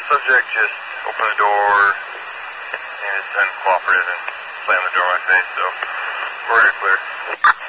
subject just opened the door and is uncooperative and slammed the door in my face, so we're clear.